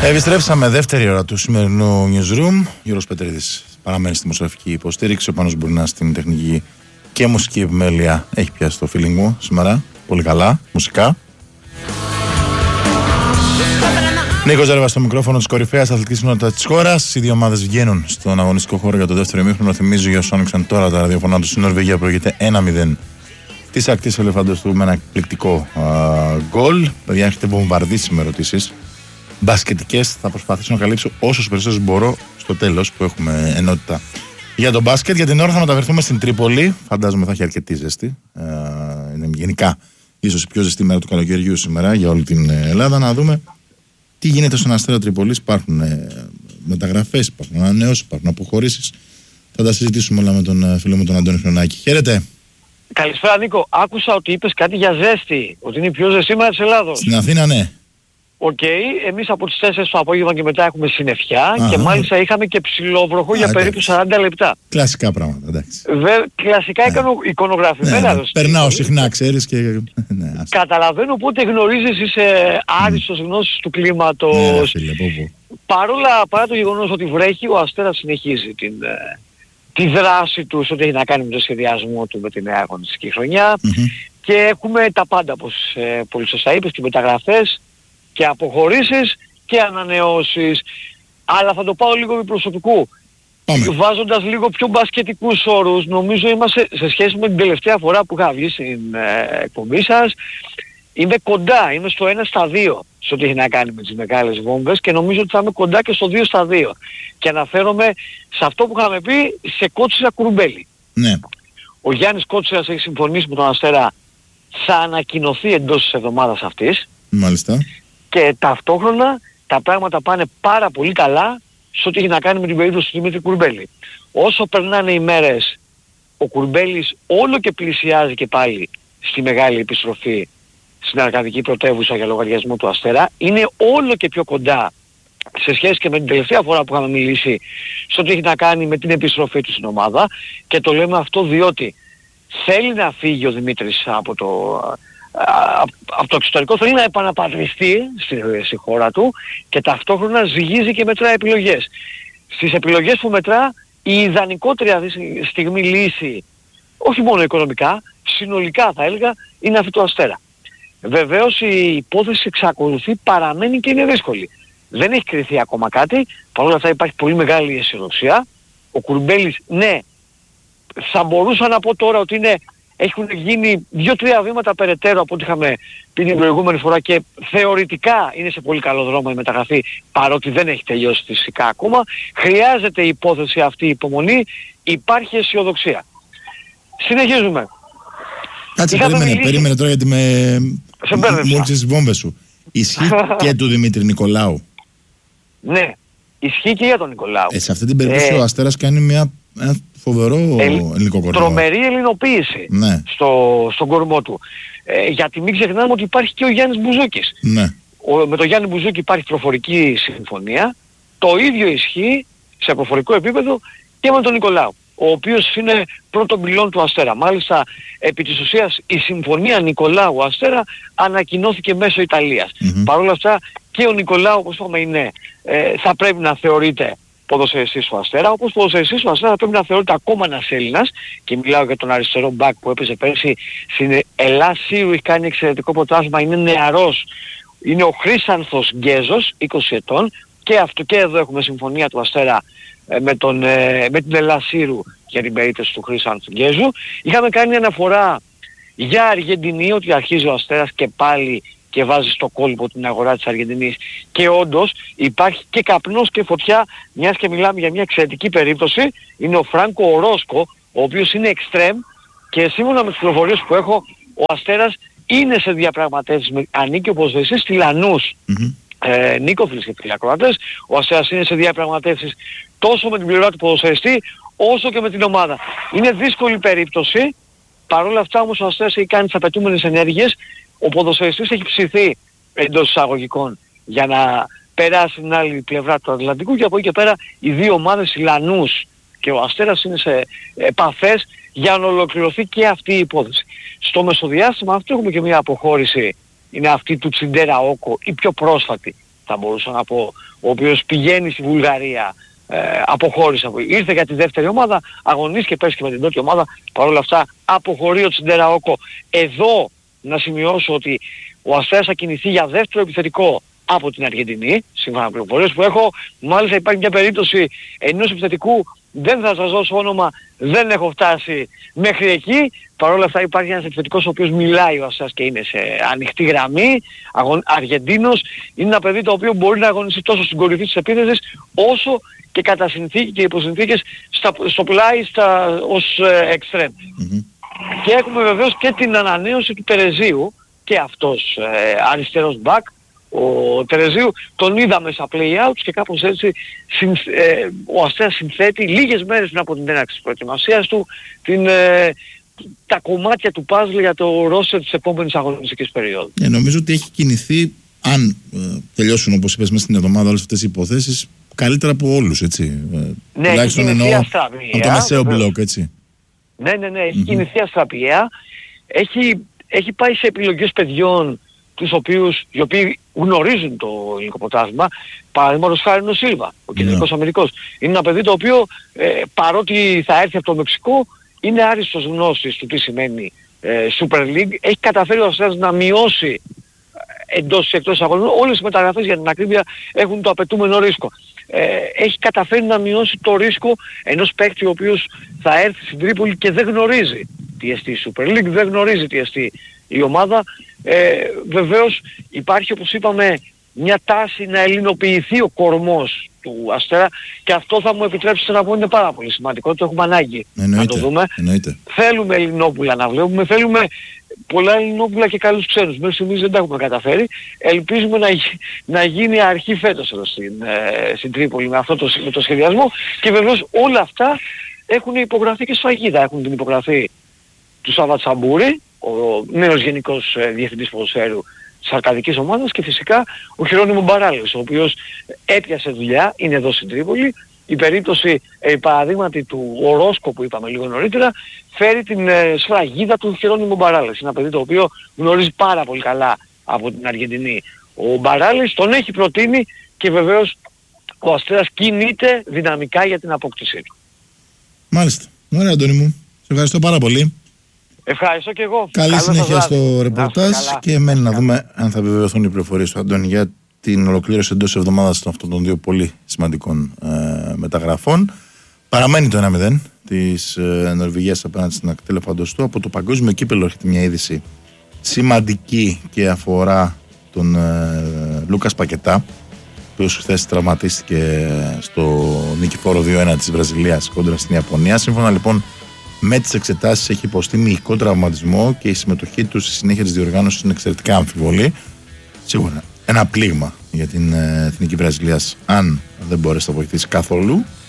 Επιστρέψαμε δεύτερη ώρα του σημερινού Newsroom. Γιώργος Πετρίδης παραμένει στη δημοσιογραφική υποστήριξη. Ο Πάνος Μπουρνάς στην τεχνική και μουσική επιμέλεια. Έχει πιάσει το feeling μου σήμερα. Πολύ καλά, μουσικά. Νίκος Ζέρβας στο μικρόφωνο της κορυφαίας αθλητικής κοινότητας της χώρας. Οι δύο ομάδες βγαίνουν στον αγωνιστικό χώρο για το δεύτερο ημίχρονο. Θυμίζω για όσους άνοιξαν τώρα τα ραδιοφωνά τους. Η Νορβηγία προηγείται 1-0 της ακτής Ελεφαντοστού με ένα εκπληκτικό γκολ. Παιδιά, έχετε βομβαρδίσει με ερωτήσεις μπασκετικές. Θα προσπαθήσω να καλύψω όσους περισσότερους μπορώ στο τέλος που έχουμε ενότητα για τον μπάσκετ. Για την ώρα θα μεταφερθούμε στην Τρίπολη. Φαντάζομαι θα έχει αρκετή ζέστη. Είναι γενικά ίσως η πιο ζεστή μέρα του καλοκαιριού σήμερα για όλη την Ελλάδα. Να δούμε τι γίνεται στον Αστέρα Τρίπολης. Υπάρχουν μεταγραφές, υπάρχουν ανανεώσεις, υπάρχουν αποχωρήσεις. Θα τα συζητήσουμε όλα με τον φίλο μου τον Αντώνη Χρονάκη. Χαίρετε. Καλησπέρα Νίκο. Άκουσα ότι είπες κάτι για ζέστη. Ότι είναι η πιο ζεστή μέρα της Ελλάδος. Στην Αθήνα, ναι. Οκ, εμείς από τις 4 το απόγευμα και μετά έχουμε συννεφιά και μάλιστα είχαμε και ψιλοβροχό για περίπου 40 λεπτά. Κλασικά πράγματα, εντάξει. Κλασικά εικονογραφημένα. Ναι. Περνάω συχνά, ξέρεις και... ναι, καταλαβαίνω πότε γνωρίζεις, είσαι άριστος γνώσης του κλίματος. Ναι, παρά το γεγονός ότι βρέχει, ο Αστέρας συνεχίζει τη δράση του σε ό,τι έχει να κάνει με το σχεδιασμό του με τη νέα αγωνιστική χρονιά. Και έχουμε τα πάντα, όπως πολύ σωστά είπες, και μεταγραφές και αποχωρήσεις και ανανεώσεις. Αλλά θα το πάω λίγο με προσωπικού. Βάζοντας λίγο πιο μπασκετικούς όρους, νομίζω είμαστε σε σχέση με την τελευταία φορά που είχα βγει στην εκπομπή σας, είμαι κοντά, είμαι στο 1-2 σε ό,τι έχει να κάνει με τις μεγάλες βόμβες και νομίζω ότι θα είμαι κοντά και στο 2-2. Και αναφέρομαι σε αυτό που είχαμε πει σε Κότσιρα Κουρουμπέλη. Ναι. Ο Γιάννης Κότσιρας έχει συμφωνήσει με τον Αστέρα, θα ανακοινωθεί εντός της εβδομάδας αυτής. Μάλιστα. Και ταυτόχρονα τα πράγματα πάνε πάρα πολύ καλά σε ό,τι έχει να κάνει με την περίπτωση του Δημήτρη Κουρμπέλη. Όσο περνάνε οι μέρες, ο Κουρμπέλης όλο και πλησιάζει και πάλι στη μεγάλη επιστροφή στην Αρκαδική πρωτεύουσα για λογαριασμό του Αστέρα. Είναι όλο και πιο κοντά σε σχέση και με την τελευταία φορά που είχαμε μιλήσει σε ό,τι έχει να κάνει με την επιστροφή του στην ομάδα. Και το λέμε αυτό διότι θέλει να φύγει ο Δημήτρης από το εξωτερικό, θέλει να επαναπατριστεί στη χώρα του και ταυτόχρονα ζυγίζει και μετρά επιλογές. Στις επιλογές που μετρά, η ιδανικότερη αυτή τη στιγμή λύση, όχι μόνο οικονομικά, συνολικά θα έλεγα, είναι αυτή του Αστέρα. Βεβαίως η υπόθεση εξακολουθεί, παραμένει και είναι δύσκολη. Δεν έχει κριθεί ακόμα κάτι, παρόλα αυτά υπάρχει πολύ μεγάλη αισιοδοξία. Ο Κουρμπέλης, ναι, θα μπορούσα να πω τώρα ότι έχουν γίνει 2-3 βήματα περαιτέρω από ό,τι είχαμε πει την προηγούμενη φορά και θεωρητικά είναι σε πολύ καλό δρόμο η μεταγραφή, παρότι δεν έχει τελειώσει φυσικά ακόμα. Χρειάζεται η υπόθεση αυτή η υπομονή, υπάρχει αισιοδοξία. Συνεχίζουμε. Κάτσε, περίμενε τώρα γιατί μου έρξες τις βόμβες σου. Ισχύει και του Δημήτρη Νικολάου. Ναι, ισχύει και για τον Νικολάου. Σε αυτή την περίπτωση ο Αστέρας κάνει ένα φοβερό ελληνικό κορμό. Τρομερή ελληνοποίηση στον κορμό του. Γιατί μην ξεχνάμε ότι υπάρχει και ο Γιάννης Μπουζούκης. Ναι. Με τον Γιάννη Μπουζούκη υπάρχει προφορική συμφωνία. Το ίδιο ισχύει σε προφορικό επίπεδο και με τον Νικολάου, ο οποίος είναι πρώτο πυλόν του Αστέρα. Μάλιστα, επί της ουσίας η συμφωνία Νικολάου-Αστέρα ανακοινώθηκε μέσω Ιταλίας. Παρ' όλα αυτά και ο Νικολάου, όπως είπαμε, θα πρέπει να θεωρείται ποδοσφαιριστής του Αστέρα, όπως ποδοσφαιριστής του Αστέρα θα πρέπει να θεωρείται ακόμα ένας Έλληνας, και μιλάω για τον αριστερό μπακ που έπαιζε πέρσι στην Ελάσσιου, έχει κάνει εξαιρετικό πρωτάθλημα, είναι νεαρός, είναι ο Χρύσανθος Γκέζος, 20 ετών, και αυτό και εδώ έχουμε συμφωνία του Αστέρα με την Ελάσσιου για την περίπτωση του Χρύσανθου Γκέζου. Είχαμε κάνει αναφορά για Αργεντινή, ότι αρχίζει ο Αστέρας και πάλι και βάζει στο κόλπο την αγορά της Αργεντινής, και όντως υπάρχει και καπνός και φωτιά, μιας και μιλάμε για μια εξαιρετική περίπτωση. Είναι ο Φράνκο Ορόσκο, ο οποίος είναι εξτρέμ, και σύμφωνα με τις πληροφορίες που έχω, ο Αστέρας είναι σε διαπραγματεύσεις, ανήκει ο ποδοσφαιριστής στη Λανούς. Νίκο, φίλες και φίλοι ακροατές, ο Αστέρας είναι σε διαπραγματεύσεις τόσο με την πλευρά του ποδοσφαιριστή όσο και με την ομάδα. Είναι δύσκολη περίπτωση, παρόλα αυτά όμως ο Αστέρας έχει κάνει τις απαιτούμενες ενέργειες. Ο ποδοσφαιριστής έχει ψηθεί εντός εισαγωγικών για να περάσει στην άλλη πλευρά του Ατλαντικού, και από εκεί και πέρα οι δύο ομάδες, οι Λανούς και ο Αστέρας, είναι σε επαφές για να ολοκληρωθεί και αυτή η υπόθεση. Στο μεσοδιάστημα αυτό έχουμε και μια αποχώρηση, είναι αυτή του Τσιντέρα Όκο, η πιο πρόσφατη θα μπορούσα να πω, ο οποίος πηγαίνει στη Βουλγαρία, αποχώρησε, ήρθε για τη δεύτερη ομάδα, αγωνίστηκε πέρσι και με την πρώτη ομάδα, παρόλα αυτά αποχωρεί ο Τσιντεραόκο. Εδώ να σημειώσω ότι ο Αστέρας θα κινηθεί για δεύτερο επιθετικό από την Αργεντινή, σύμφωνα με πληροφορίες που έχω. Μάλιστα υπάρχει μια περίπτωση ενός επιθετικού, δεν θα σας δώσω όνομα, δεν έχω φτάσει μέχρι εκεί. Παρ' όλα αυτά υπάρχει ένας επιθετικός ο οποίος μιλάει ο Αστέρας και είναι σε ανοιχτή γραμμή, Αργεντίνος. Είναι ένα παιδί το οποίο μπορεί να αγωνιστεί τόσο στην κορυφή της επίθεσης, όσο και κατά συνθήκη και υποσυνθήκες στο πλάι ως εξτρέμ. Και έχουμε βεβαίως και την ανανέωση του Τερεζίου, και αυτός αριστερός μπακ. Ο Τερεζίου τον είδαμε στα play-outs και κάπως έτσι ο Αστέρας συνθέτει λίγες μέρες πριν από την έναρξη της προετοιμασίας του τα κομμάτια του puzzle για το roster της επόμενης αγωνιστικής περίοδου. Νομίζω ότι έχει κινηθεί, αν τελειώσουν όπως είπες μέσα στην εβδομάδα όλες αυτές οι υποθέσεις, καλύτερα από όλους, έτσι. Ναι, τουλάχιστον εννοώ από το μεσαίο μπλοκ, έτσι. Ναι, έχει κινηθεί αστραπιαία. Έχει πάει σε επιλογές παιδιών οι οποίοι γνωρίζουν το ελληνικό πρωτάθλημα. Παραδείγματος χάρη ο Σίλβα, ο κεντρικός Αμερικός. Είναι ένα παιδί το οποίο παρότι θα έρθει από το Μεξικό, είναι άριστος γνώστης του τι σημαίνει Super League. Έχει καταφέρει ο Αστέρας να μειώσει εντός και εκτός αγωνών. Όλες οι μεταγραφές για την ακρίβεια έχουν το απαιτούμενο ρίσκο. Έχει καταφέρει να μειώσει το ρίσκο ενός παίκτη ο οποίος θα έρθει στην Τρίπολη και δεν γνωρίζει τι εστί Super League, δεν γνωρίζει τι εστί η ομάδα. Βεβαίως υπάρχει, όπως είπαμε, μια τάση να ελληνοποιηθεί ο κορμός του Αστέρα, και αυτό θα μου επιτρέψετε να πω είναι πάρα πολύ σημαντικό, το έχουμε ανάγκη να το δούμε. Θέλουμε Ελληνόπουλα να βλέπουμε, θέλουμε πολλά Ελληνόπουλα και καλούς ξένους. Μέχρι στιγμής δεν τα έχουμε καταφέρει. Ελπίζουμε να γίνει αρχή φέτος εδώ στην Τρίπολη με αυτό με το σχεδιασμό, και βεβαίως όλα αυτά έχουν υπογραφεί και σφαγίδα. Έχουν την υπογραφή του Σάββα Τσαμπούρη, ο νέος γενικός διευθυντής ποδοσφαίρου της αρκαδικής ομάδας, και φυσικά ο Χερόνιμο Μπαράλης, ο οποίος έπιασε δουλειά, είναι εδώ στην Τρίπολη. Η περίπτωση παραδείγματι του Ορόσκο που είπαμε λίγο νωρίτερα φέρει την σφραγίδα του Χερόνιμο Μπαράλης. Είναι ένα παιδί το οποίο γνωρίζει πάρα πολύ καλά από την Αργεντινή. Ο Μπαράλης τον έχει προτείνει και βεβαίως ο Αστέρας κινείται δυναμικά για την απόκτησή του. Μάλιστα. Ωραία, Αντώνη μου. Σε ευχαριστώ πάρα πολύ. Ευχαριστώ και εγώ. Καλή συνέχεια στο ρεπορτάζ και μένει να δούμε αν θα βεβαιωθούν οι πληροφορίες του Αντώνη για την ολοκλήρωση εντός εβδομάδας αυτών των δύο πολύ σημαντικών μεταγραφών. Παραμένει το 1-0 της Νορβηγίας απέναντι στην ακτή Ελεφαντοστού. Από το παγκόσμιο κύπελλο έρχεται μια είδηση σημαντική και αφορά τον Λούκας Πακετά, ο οποίος χθες τραυματίστηκε στο νικηφόρο 2-1 της Βραζιλίας κόντρα στην Ιαπωνία. Σύμφωνα λοιπόν με τις εξετάσεις έχει υποστεί μυϊκό τραυματισμό και η συμμετοχή του στη συνέχεια της διοργάνωσης είναι εξαιρετικά αμφιβολή. Σίγουρα ένα πλήγμα για την εθνική Βραζιλίας αν δεν μπορέσει να βοηθήσει καθόλου.